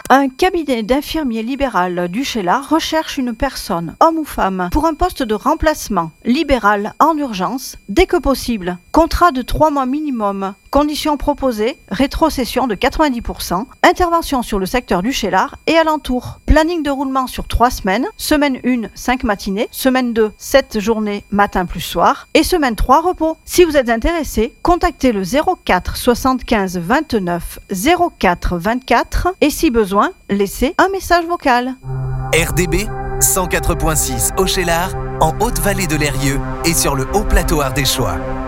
Un cabinet d'infirmiers libéral du Cheylard recherche une personne, homme ou femme, pour un poste de remplacement libéral en urgence, dès que possible. Contrat de 3 mois minimum. Conditions proposées, rétrocession de 90%, intervention sur le secteur du Cheylard et alentour. Planning de roulement sur 3 semaines, semaine 1, 5 matinées, semaine 2, 7 journées, matin plus soir, et semaine 3, repos. Si vous êtes intéressé, contactez le 04 75 29 04 24 et si besoin, laissez un message vocal. RDB 104.6 au Cheylard, en Haute-Vallée de l'Eyrieux et sur le Haut Plateau Ardéchois.